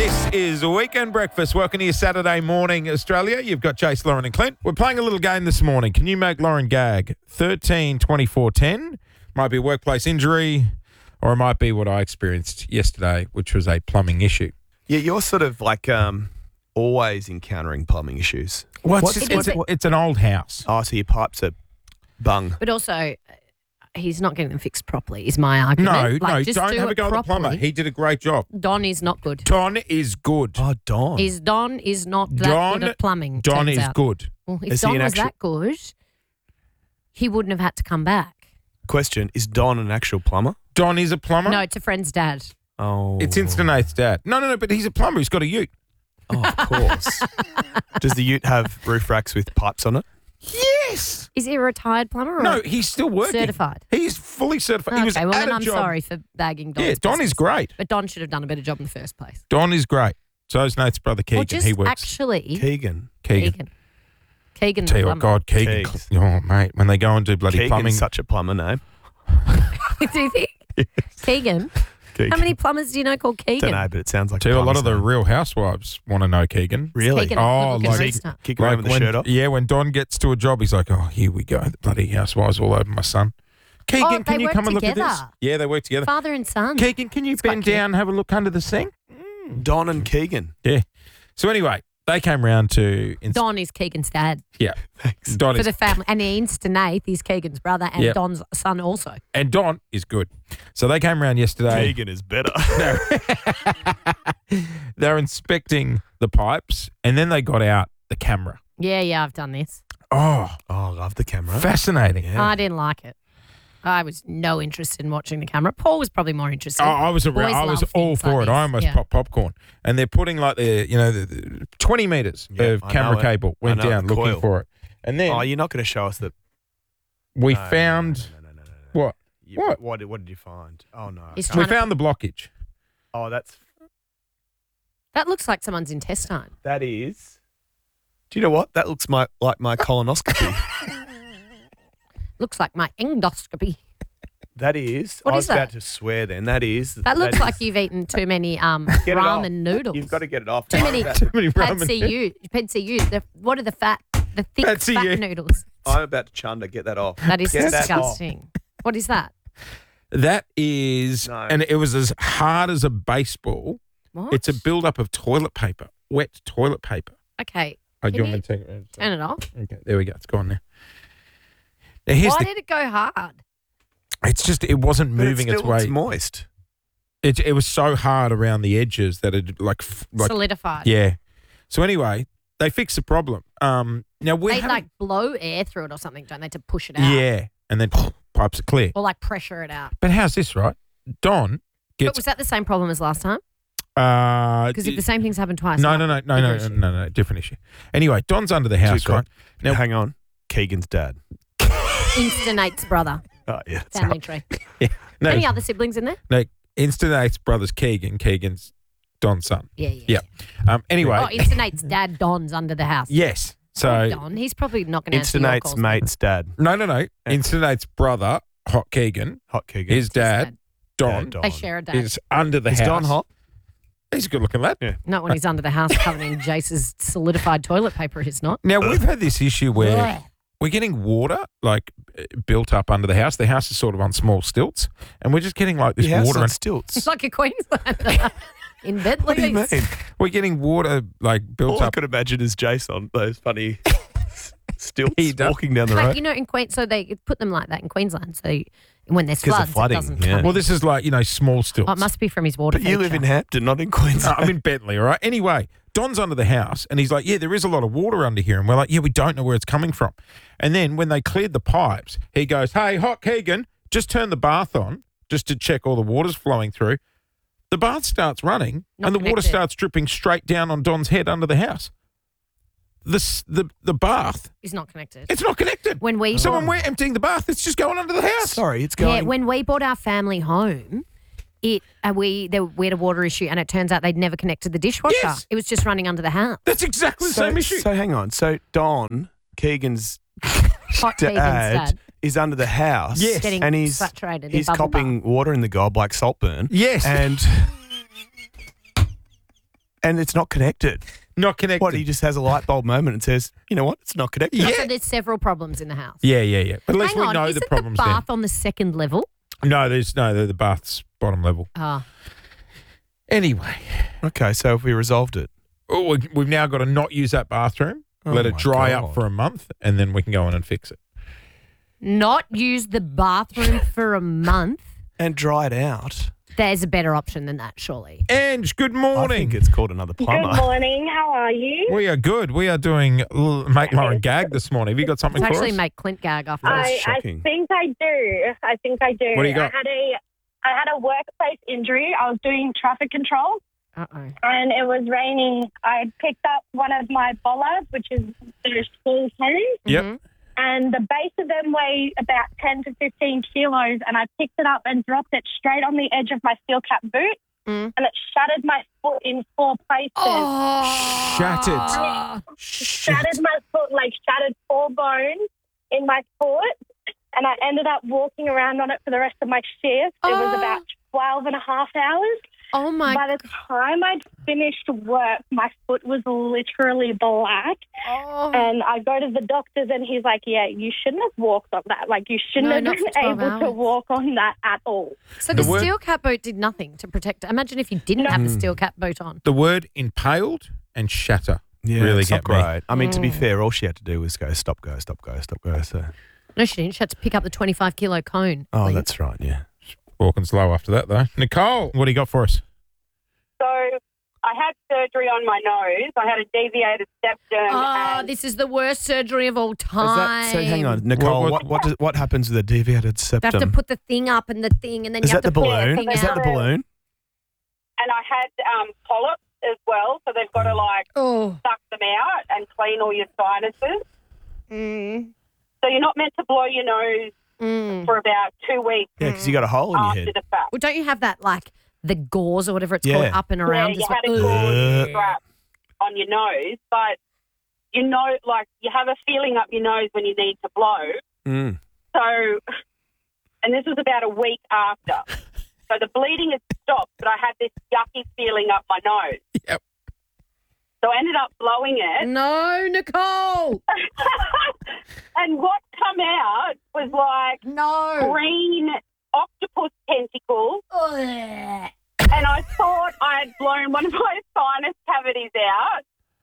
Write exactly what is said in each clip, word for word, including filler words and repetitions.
This is Weekend Breakfast. Welcome to your Saturday morning, Australia. You've got Chase, Lauren and Clint. We're playing a little game this morning. Can you make Lauren gag? thirteen twenty-four ten. Might be a workplace injury, or it might be what I experienced yesterday, which was a plumbing issue. Yeah, you're sort of like um, always encountering plumbing issues. Well, What's- it's, It it's, is it's, a- it's an old house. Oh, so your pipes are bung. But also, uh, he's not getting them fixed properly, is my argument. No, Like, no, just don't do have it a go at the plumber. properly. He did a great job. Don is not good. Don is good. Oh, Don. Is Don is not that Don- good at plumbing. Don turns is out. good. Well, if Is he Don an was actual- that good, he wouldn't have had to come back. Question, is Don an actual plumber? Don is a plumber. No, it's a friend's dad. Oh. It's Instant Eight's dad. No, no, no, but he's a plumber. He's got a ute. Oh, of course. Does the ute have roof racks with pipes on it? Yes. Is he a retired plumber or No, he's still working. certified? He's fully certified. he was Okay, well at then a I'm job. sorry for bagging Don. Yeah, Don is great. But Don should have done a better job in the first place. Don is great. So is Nate's brother Keegan. Or just he works. actually, Keegan. Keegan. Keegan. Keegan the Tell you what, plumber. God, Keegan. Keegs. Oh, mate, when they go and do bloody Keegan's plumbing. such a plumber name. Do you think? Keegan? Keegan. How many plumbers do you know called Keegan? Don't know, but it sounds like Tell you, a lot plumber's of the name. Real Housewives want to know Keegan. Really? Keegan, Oh, good-looking like- rooster. Kick around with the when, shirt off? Yeah, when Don gets to a job, he's like, oh, here we go. The bloody housewives all over my son. Keegan, Oh, can they you work come and look at this? together. Yeah, they work together. Father and son. Keegan, can you quite bend cute. down and have a look under the sink? Don and Keegan. Yeah. So anyway, they came round to... Inst- Don is Keegan's dad yeah. Thanks. Don for is, the family. And Instant Eighth is Keegan's brother and Yep. Don's son also. and Don is good. So they came round yesterday. Keegan is better. They're inspecting the pipes, and then they got out the camera. Yeah, yeah, I've done this. Oh, Oh, I love the camera. fascinating. Yeah. I didn't like it. I was no interest in watching the camera. Paul was probably more interested. Oh, I was around, Boys I was love all things for like it. I this. almost Yeah. popped popcorn, and they're putting like the you know the, the twenty meters Yeah, of I know camera it. cable I went know down the looking coil. for it, and then Oh, you're not going to show us the... we No, no, found no, no, no, no, no. what You- What? What, did- what did you find? Oh, no. I He's can't- we trying to- found the blockage. Oh, that's... That looks like someone's intestine. That is... Do you know what? That looks my like my colonoscopy. Looks like my endoscopy. That is... What I is was about that? to swear then. That is... That looks is- like you've eaten too many um, Get it off. ramen noodles. You've got to get it off. Too many- Too many Pad ramen. C U. Pad C U. The, what are the fat, the thick Pad C U. fat noodles? I'm about to chunder. Get that off. That is Get that off. disgusting. What is that? That is, No. and it was as hard as a baseball. What? It's a build-up of toilet paper, wet toilet paper. Okay. Oh, do you Can want me to take it around? Turn it off. Okay, there we go. It's gone now. Now here's Why the. did it go hard? It's just it wasn't But moving it its still way. looks moist. It it was so hard around the edges that it like f- like Solidified. yeah. So anyway, they fixed the problem. Um, now we They haven't- like blow air through it or something, don't they, to push it out? yeah, and then pipes are clear. Or like pressure it out. But how's this right? Don But gets was that the same problem as last time? uh Because if the same thing's happened twice. no how- no no no no bigger no, issue. no no different issue. Anyway, Don's under the house, Too right? good. Now- Hang on. Keegan's dad. Instant Eight's brother. Oh, yeah. that's Family tree. No, Any other siblings in there? no, Instant Eight's brother's Keegan. Keegan's Don's son. Yeah, yeah. Yeah. Um. Anyway, Oh, Instant Eight's dad Don's under the house. yes. Oh, So Don. He's probably not going to answer Instant your Eight's calls. mate's dad. no no no. Instant Eight's brother, Hot Keegan, Hot Keegan. his dad, dad. Don, Yeah, Don. They share a dad. is under the Is house. Don hot? He's a good looking lad. Yeah. Not when he's under the house covered in Jace's solidified toilet paper. He's not. Now we've had this issue where Yeah. we're getting water like uh, built up under the house. The house is sort of on small stilts, and we're just getting like this Your house water. on And stilts. It's like a Queenslander in bed. What do you Louise. mean? we're getting water like built All I up. could imagine is Jason, those funny stilts He does. walking down the Like, road. you know, in Queen, so they put them like that in Queensland. So when there's 'Cause floods, of flooding, it doesn't yeah. come. Well, in. this is like you know small stilts. Oh, it must be from his water. But you live feature. in Hampton, not in Queensland. Uh, I'm in Bentley, all right? Anyway, Don's under the house and he's like, yeah, there is a lot of water under here. And we're like, yeah, we don't know where it's coming from. And then when they cleared the pipes, he goes, hey, Hot Keegan, just turn the bath on just to check all the water's flowing through. The bath starts running Not and the water connected. starts dripping straight down on Don's head under the house. The, s- the, the bath, He's not connected. it's not connected. When we So bought, when we're emptying the bath, it's just going under the house. Sorry, it's yeah, going. when we bought our family home, it uh, we there, we had a water issue, and it turns out they'd never connected the dishwasher. Yes. It was just running under the house. That's exactly the so, same issue. so hang on. So Don, Keegan's Hot Keegan's dad, dad is under the house. Yes. getting and he's saturated in he's bubble copping water in the gob like Saltburn. Yes. And And it's not connected. Not connected. What, he just has a light bulb moment and says, you know what, it's not connected. So there's several problems in the house. Yeah, yeah, yeah. But at least Hang we on, know isn't the problem's the there. bath on the second level? No, there's no, the, the bath's bottom level. Ah. Anyway, Okay, so if we resolved it. oh, we- we've now got to not use that bathroom, Oh let it my dry God. up for a month, and then we can go in and fix it. Not use the bathroom for a month. And dry it out. There's a better option than that, surely. Ange, good I morning. think it's called another plumber. Good morning. How are you? We are good. We are doing l- Make Lauren Gag this morning. Have you got something It's for actually us? make Clint gag after That this. is I, I shocking. think I do. I think I do. What do you got? I had a I had a workplace injury. I was doing traffic control Uh-oh. and it was raining. I had picked up one of my bollards, which is the school hose, Yep. Mhm. and the base of them weigh about ten to fifteen kilos, and I picked it up and dropped it straight on the edge of my steel cap boot, Mm. and it shattered my foot in four places. Oh. Shattered. Shattered my foot, like shattered four bones in my foot, and I ended up walking around on it for the rest of my shift. It was Oh. about twelve and a half hours. Oh, my By the time I'd finished work, my foot was literally black. Oh. And I go to the doctors and he's like, yeah, you shouldn't have walked on that. Like, you shouldn't No, have not been for twelve able to hours. walk on that at all. So the, The word- steel cap boot did nothing to protect it. Imagine if you didn't have the steel cap boot on. The word impaled and shatter Yeah, really it's not get me. great. I mean, to be Mm. fair, all she had to do was go, stop, go, stop, go, stop, go. So, No, she didn't. She had to pick up the twenty-five kilo cone. oh, Clint. that's right, yeah. Walking slow after that, though. Nicole, what do you got for us? So I had surgery on my nose. I had a deviated septum. Oh, and this is the worst surgery of all Is time. that, so hang on, Nicole, What- what, what- what, does, what happens with a deviated They septum? have to put the thing up and the thing, and then Is you have that the to put balloon? the thing Is that out. the balloon? and I had um, polyps as well. So they've got to like Oh. suck them out and clean all your sinuses. Mm. So you're not meant to blow your nose Mm. for about two weeks Yeah, because you got a hole in your after head. the fact. Well, don't you have that, like, the gauze or whatever it's Yeah. called up and around? Yeah, you as had a well? gauze Ugh. strap on your nose, but you know, like you have a feeling up your nose when you need to blow. Mm. So, and this was about a week after. So the bleeding had stopped, but I had this yucky feeling up my nose. Yep. So I ended up blowing it. No, Nicole. And what come out was like No. green octopus tentacles. Ugh. And I thought I had blown one of my sinus cavities out.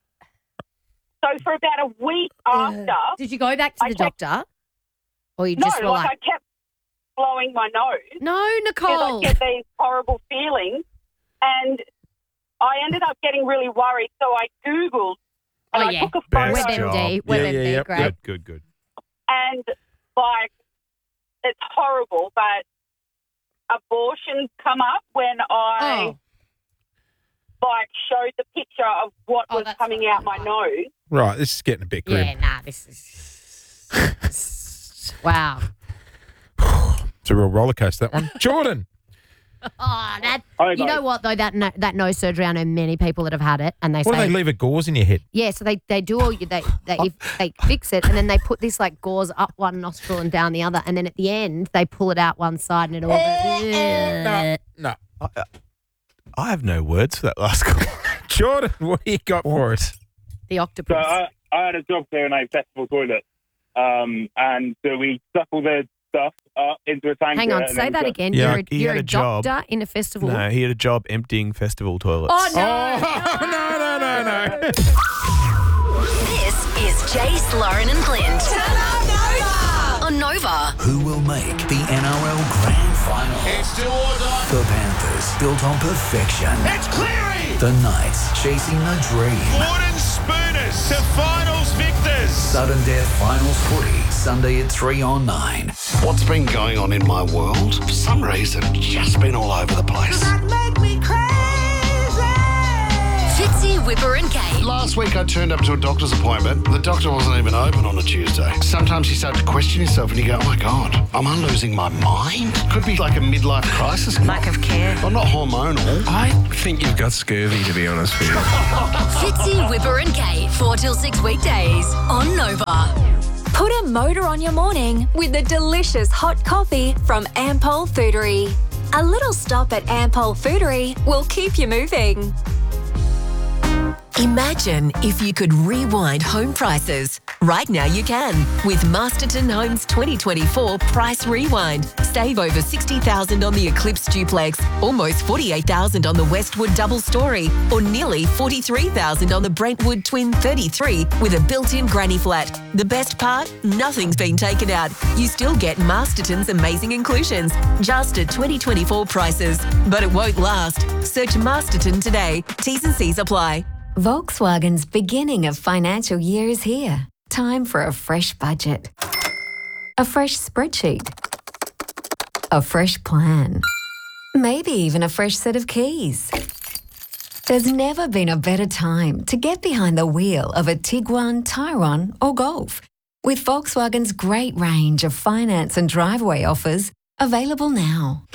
So for about a week after, Did you go back to I the kept- doctor? Or you no, just were like, like, I kept blowing my nose. no, because I Nicole. get these horrible feelings. And I ended up getting really worried, so I Googled and Oh, I yeah. took a Best photo. job. WebMD. Yeah, WebMD, yeah, yeah. great. Good, good, good. And, like, it's horrible, but abortions come up when I, Oh. like, showed the picture of what Oh, was that's coming not out my right. nose. Right, this is getting a bit grim. Yeah, nah, this is. Wow. It's a real roller coaster, that one. Jordan. Oh, that. Hi, You know guys. what though? That no, that nose surgery, I know many people that have had it, and they What do say, they leave a gauze in your head? yeah. So they, they do all you they they if they fix it, and then they put this like gauze up one nostril and down the other, and then at the end they pull it out one side, and it all. No, no. I, I have no words for that last call. Jordan, what do you got for us? The So octopus. I, I had a job clearing a festival toilet, um, and so we stuck all the stuff up into a tanker. Hang on, and say then that we- again. Yeah, you're a, he you're had a, a job. doctor in a festival. No, he had a job emptying festival toilets. Oh no! Oh, no, no, no, no. This is Jace, Lauren, and Clint. On Nova. Who will make the N R L Grand Final? It's do or die. The Panthers, built on perfection. It's Cleary. The Knights, chasing the dream. Wooden Spooners to finals victors. Sudden Death Finals footy, Sunday at three on nine. What's been going on in my world? For some reason, just been all over the place. Fitzy, Whipper, and Kate. Last week I turned up to a doctor's appointment. The doctor wasn't even open on a Tuesday. Sometimes you start to question yourself and you go, oh my God, am I losing my mind? Could be like a midlife crisis. Lack of care. I'm not hormonal. I think you've got scurvy, to be honest with you. Fitzy, Whipper, and Kate. Four till six weekdays on Nova. Put a motor on your morning with the delicious hot coffee from Ampol Foodery. A little stop at Ampol Foodery will keep you moving. Imagine if you could rewind home prices. Right now you can with Masterton Homes twenty twenty-four Price Rewind. Save over sixty thousand dollars on the Eclipse Duplex, almost forty-eight thousand dollars on the Westwood Double Story, or nearly forty-three thousand dollars on the Brentwood Twin thirty-three with a built-in granny flat. The best part? Nothing's been taken out. You still get Masterton's amazing inclusions, just at twenty twenty-four prices. But it won't last. Search Masterton today. T's and C's apply. Volkswagen's beginning of financial year is here. Time for a fresh budget. A fresh spreadsheet. A fresh plan. Maybe even a fresh set of keys. There's never been a better time to get behind the wheel of a Tiguan, Tyrone or Golf. With Volkswagen's great range of finance and driveway offers available now.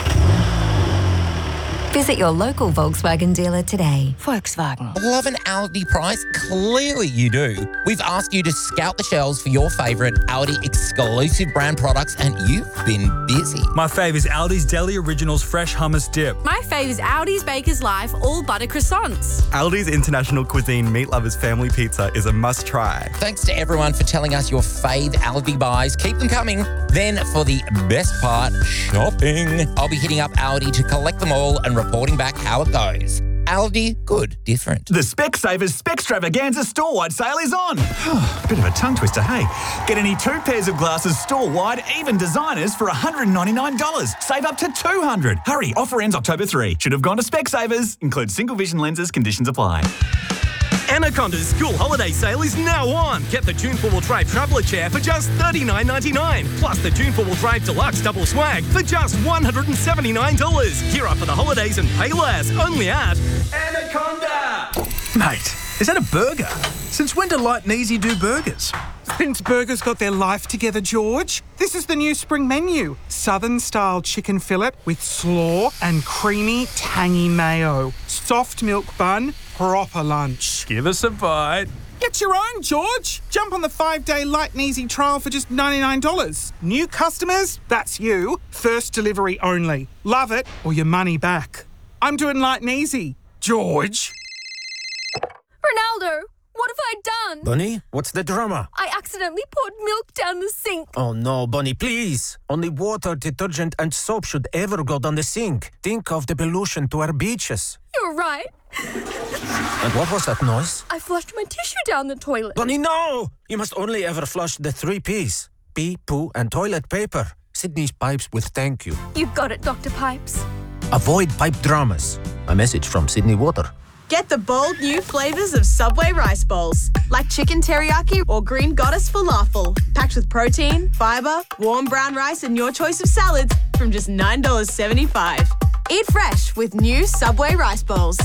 Visit your local Volkswagen dealer today. Volkswagen. Love an Aldi price? Clearly you do. We've asked you to scout the shelves for your favourite Aldi exclusive brand products and you've been busy. My fave is Aldi's Deli Originals Fresh Hummus Dip. My fave is Aldi's Baker's Life All Butter Croissants. Aldi's International Cuisine Meat Lovers Family Pizza is a must-try. Thanks to everyone for telling us your fave Aldi buys. Keep them coming. Then for the best part, shopping. I'll be hitting up Aldi to collect them all and reporting back how it goes. Aldi, good, different. The Specsavers Spextravaganza store-wide sale is on. Bit of a tongue twister, hey? Get any two pairs of glasses store-wide, even designers, for one hundred ninety-nine dollars. Save up to two hundred dollars. Hurry, offer ends October third. Should have gone to Specsavers. Includes single vision lenses, conditions apply. Anaconda's school holiday sale is now on. Get the June four-wheel drive traveller chair for just thirty-nine ninety-nine. Plus the June four-wheel drive deluxe double swag for just one hundred seventy-nine dollars. Gear up for the holidays and pay less. Only at Anaconda. Mate, is that a burger? Since when do Light and Easy do burgers? Since burgers got their life together, George. This is the new spring menu. Southern-style chicken fillet with slaw and creamy, tangy mayo. Soft milk bun, proper lunch. Give us a bite. Get your own, George. Jump on the five-day Light and Easy trial for just ninety-nine dollars. New customers, that's you. First delivery only. Love it or your money back. I'm doing Light and Easy. George. Ronaldo, what have I done? Bunny, what's the drama? I accidentally poured milk down the sink. Oh no, Bunny, please. Only water, detergent and soap should ever go down the sink. Think of the pollution to our beaches. You're right. And what was that noise? I flushed my tissue down the toilet. Bunny, no! You must only ever flush the three P's. Pee, poo and toilet paper. Sydney's Pipes with thank you. You got it, Doctor Pipes. Avoid pipe dramas. A message from Sydney Water. Get the bold new flavours of Subway rice bowls, like chicken teriyaki or green goddess falafel, packed with protein, fibre, warm brown rice and your choice of salads from just nine dollars seventy-five. Eat fresh with new Subway rice bowls.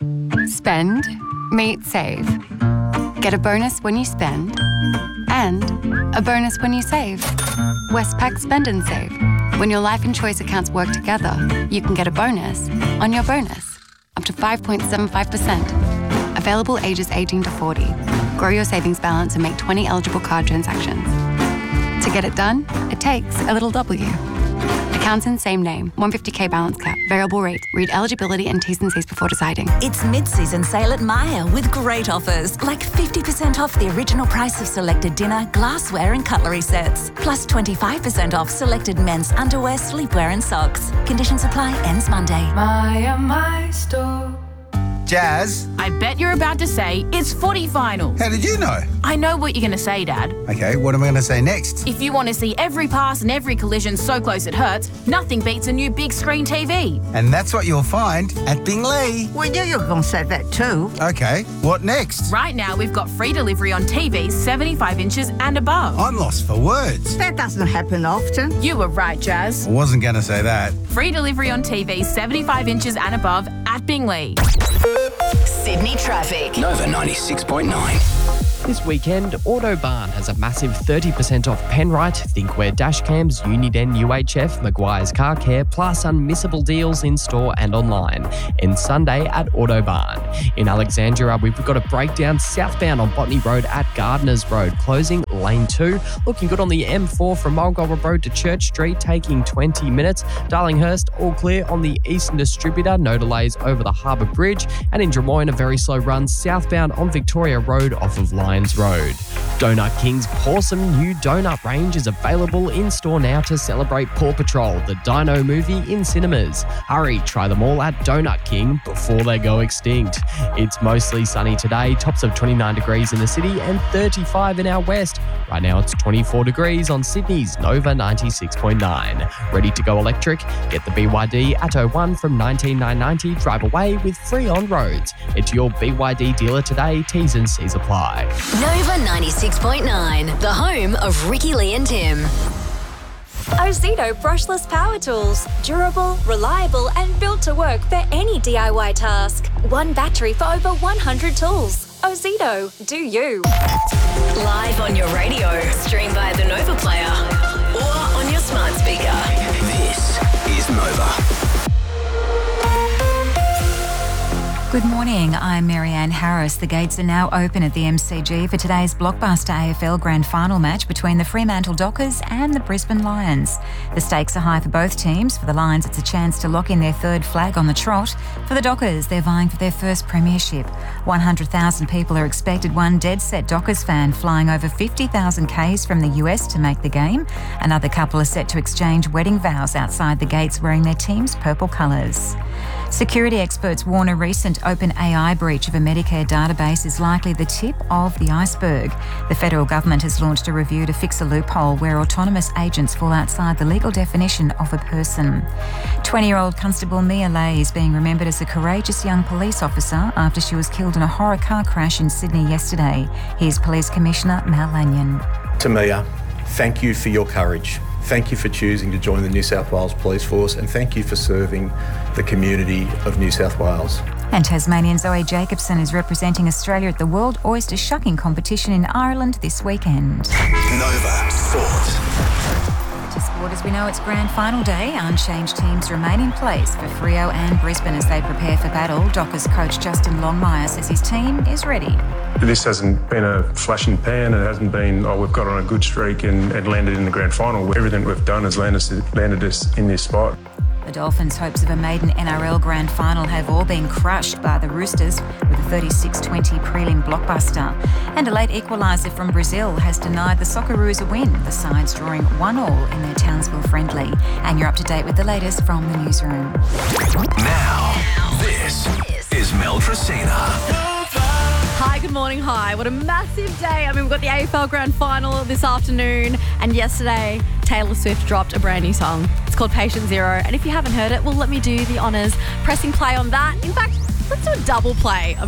Spend, meet, save. Get a bonus when you spend and a bonus when you save. Westpac Spend and Save. When your life and choice accounts work together, you can get a bonus on your bonus. Up to five point seven five percent. Available ages eighteen to forty. Grow your savings balance and make twenty eligible card transactions. To get it done, it takes a little W. Accounts in same name. one hundred fifty k balance cap. Variable rate. Read eligibility and T's and C's before deciding. It's mid-season sale at Myer with great offers, like fifty percent off the original price of selected dinner, glassware and cutlery sets. Plus twenty-five percent off selected men's underwear, sleepwear and socks. Conditions apply. Ends Monday. Myer, my store. Jazz. I bet you're about to say it's footy final. How did you know? I know what you're going to say, Dad. Okay, what am I going to say next? If you want to see every pass and every collision so close it hurts, nothing beats a new big screen T V. And that's what you'll find at Bingley. We knew you were going to say that too. Okay, what next? Right now, we've got free delivery on T Vs seventy-five inches and above. I'm lost for words. That doesn't happen often. You were right, Jazz. I wasn't going to say that. Free delivery on T Vs seventy-five inches and above at Bingley. Sydney traffic. Nova ninety-six point nine. This weekend, Autobarn has a massive thirty percent off Penrite, Thinkware dashcams, Uniden U H F, Maguire's Car Care, plus unmissable deals in store and online. And Sunday at Autobarn. In Alexandria, we've got a breakdown southbound on Botany Road at Gardners Road, closing lane two. Looking good on the M four from Mulgoba Road to Church Street, taking twenty minutes. Darlinghurst, all clear on the Eastern Distributor, no delays over the Harbour Bridge. And in Geelong, Drummoyne, a very slow run southbound on Victoria Road off of Lyons Road. Donut King's awesome new donut range is available in-store now to celebrate Paw Patrol, the Dino movie, in cinemas. Hurry, try them all at Donut King before they go extinct. It's mostly sunny today, tops of twenty-nine degrees in the city and thirty-five in our west. Right now it's twenty-four degrees on Sydney's Nova ninety-six point nine. Ready to go electric? Get the B Y D Atto one from nineteen nine ninety, drive away with free on roads. Head to your B Y D dealer today, T's and C's apply. Nova ninety-six point nine, the home of Ricky Lee and Tim. Ozito brushless power tools. Durable, reliable and built to work for any D I Y task. One battery for over one hundred tools. Ozito, do you. Live on your radio, stream via the Nova Player or on your smart speaker. This is Nova. Good morning, I'm Marianne Harris. The gates are now open at the M C G for today's blockbuster A F L Grand Final match between the Fremantle Dockers and the Brisbane Lions. The stakes are high for both teams. For the Lions, it's a chance to lock in their third flag on the trot. For the Dockers, they're vying for their first premiership. one hundred thousand people are expected, one dead-set Dockers fan flying over fifty thousand kays from the U S to make the game. Another couple are set to exchange wedding vows outside the gates wearing their team's purple colours. Security experts warn a recent OpenAI breach of a Medicare database is likely the tip of the iceberg. The federal government has launched a review to fix a loophole where autonomous agents fall outside the legal definition of a person. twenty-year-old Constable Mia Lay is being remembered as a courageous young police officer after she was killed in a horror car crash in Sydney yesterday. Here's Police Commissioner Mal Lanyon. To Mia, thank you for your courage. Thank you for choosing to join the New South Wales Police Force, and thank you for serving the community of New South Wales. And Tasmanian Zoe Jacobson is representing Australia at the World Oyster Shucking Competition in Ireland this weekend. Nova Sport. To sport, as we know, it's grand final day. Unchanged teams remain in place for Freo and Brisbane as they prepare for battle. Dockers coach Justin Longmire says his team is ready. This hasn't been a flash in the pan. It hasn't been, oh, we've got on a good streak and, and landed in the grand final. Everything we've done has landed, landed us in this spot. The Dolphins' hopes of a maiden N R L grand final have all been crushed by the Roosters with a thirty-six twenty prelim blockbuster. And a late equaliser from Brazil has denied the Socceroos a win, the sides drawing one all in their Townsville friendly. And you're up to date with the latest from the newsroom. Now, this is Mel Tracina. Hi, good morning. Hi. What a massive day. I mean, we've got the A F L Grand Final this afternoon, and yesterday Taylor Swift dropped a brand new song. It's called Patient Zero, and if you haven't heard it, well, let me do the honours pressing play on that. In fact, let's do a double play of